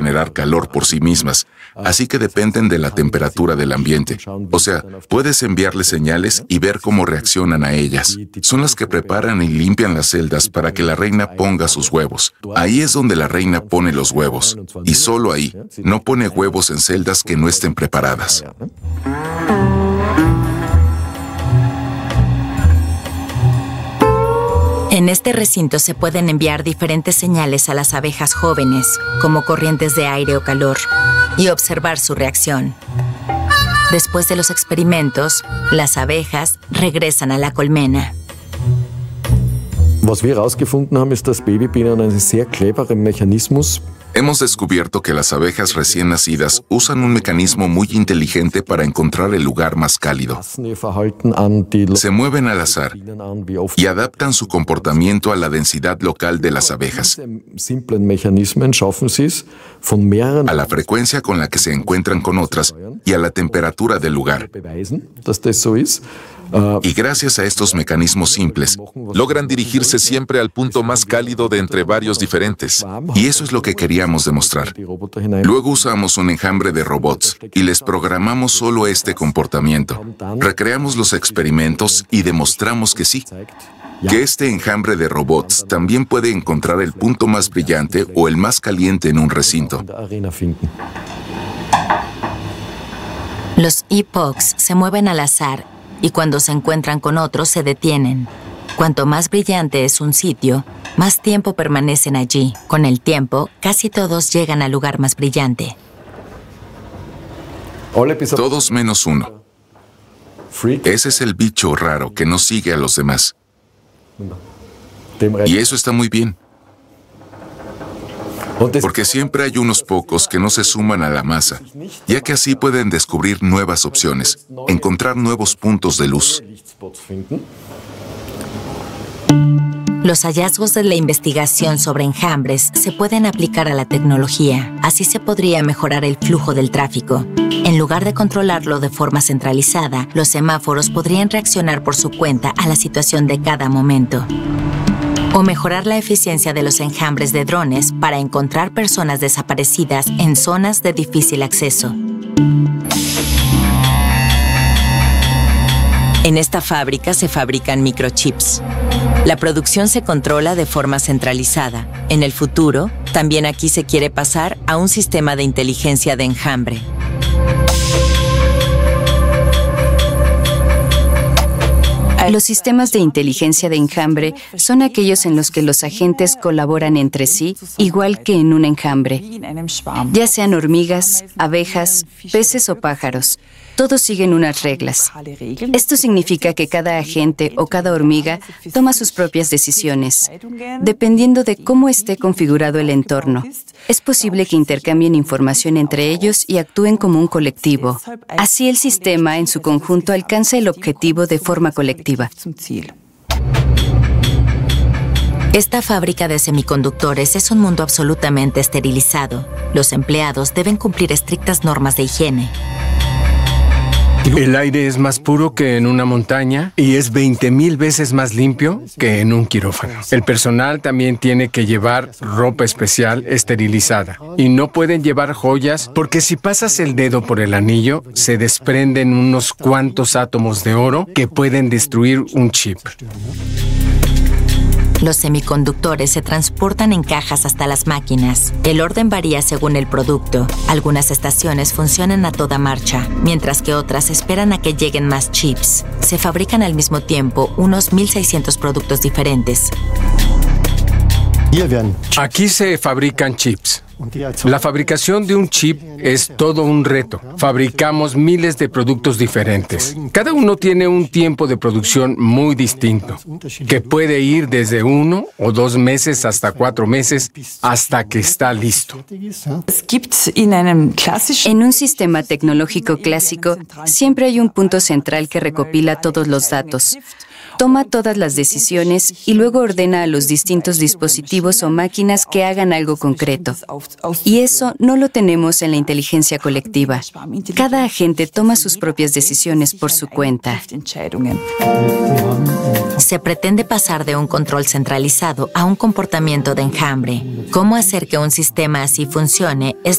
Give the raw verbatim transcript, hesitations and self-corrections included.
generar calor por sí mismas, así que dependen de la temperatura del ambiente. O sea, puedes enviarles señales y ver cómo reaccionan a ellas. Son las que preparan y limpian las celdas para que la reina ponga sus huevos. Ahí es donde la reina pone los huevos. Y solo ahí. No pone huevos en celdas que no estén preparadas. En este recinto se pueden enviar diferentes señales a las abejas jóvenes, como corrientes de aire o calor, y observar su reacción. Después de los experimentos, las abejas regresan a la colmena. Was wir herausgefunden haben, ist, dass Babybienen einen sehr cleveren Mechanismus. Hemos descubierto que las abejas recién nacidas usan un mecanismo muy inteligente para encontrar el lugar más cálido. Se mueven al azar y adaptan su comportamiento a la densidad local de las abejas, a la frecuencia con la que se encuentran con otras y a la temperatura del lugar. Y gracias a estos mecanismos simples, logran dirigirse siempre al punto más cálido de entre varios diferentes. Y eso es lo que queríamos demostrar. Luego usamos un enjambre de robots y les programamos solo este comportamiento. Recreamos los experimentos y demostramos que sí, que este enjambre de robots también puede encontrar el punto más brillante o el más caliente en un recinto. Los epochs se mueven al azar y cuando se encuentran con otros se detienen. Cuanto más brillante es un sitio, más tiempo permanecen allí. Con el tiempo, casi todos llegan al lugar más brillante. Todos menos uno. Ese es el bicho raro que no sigue a los demás. Y eso está muy bien. Porque siempre hay unos pocos que no se suman a la masa, ya que así pueden descubrir nuevas opciones, encontrar nuevos puntos de luz. Los hallazgos de la investigación sobre enjambres se pueden aplicar a la tecnología. Así se podría mejorar el flujo del tráfico. En lugar de controlarlo de forma centralizada, los semáforos podrían reaccionar por su cuenta a la situación de cada momento. O mejorar la eficiencia de los enjambres de drones para encontrar personas desaparecidas en zonas de difícil acceso. En esta fábrica se fabrican microchips. La producción se controla de forma centralizada. En el futuro, también aquí se quiere pasar a un sistema de inteligencia de enjambre. Los sistemas de inteligencia de enjambre son aquellos en los que los agentes colaboran entre sí, igual que en un enjambre. Ya sean hormigas, abejas, peces o pájaros, todos siguen unas reglas. Esto significa que cada agente o cada hormiga toma sus propias decisiones, dependiendo de cómo esté configurado el entorno. Es posible que intercambien información entre ellos y actúen como un colectivo. Así el sistema en su conjunto alcanza el objetivo de forma colectiva. Esta fábrica de semiconductores es un mundo absolutamente esterilizado. Los empleados deben cumplir estrictas normas de higiene. El aire es más puro que en una montaña y es veinte mil veces más limpio que en un quirófano. El personal también tiene que llevar ropa especial esterilizada y no pueden llevar joyas porque si pasas el dedo por el anillo se desprenden unos cuantos átomos de oro que pueden destruir un chip. Los semiconductores se transportan en cajas hasta las máquinas. El orden varía según el producto. Algunas estaciones funcionan a toda marcha, mientras que otras esperan a que lleguen más chips. Se fabrican al mismo tiempo unos mil seiscientos productos diferentes. Aquí se fabrican chips. La fabricación de un chip es todo un reto. Fabricamos miles de productos diferentes. Cada uno tiene un tiempo de producción muy distinto, que puede ir desde uno o dos meses hasta cuatro meses hasta que está listo. En un sistema tecnológico clásico, siempre hay un punto central que recopila todos los datos. Toma todas las decisiones y luego ordena a los distintos dispositivos o máquinas que hagan algo concreto. Y eso no lo tenemos en la inteligencia colectiva. Cada agente toma sus propias decisiones por su cuenta. Se pretende pasar de un control centralizado a un comportamiento de enjambre. ¿Cómo hacer que un sistema así funcione? Es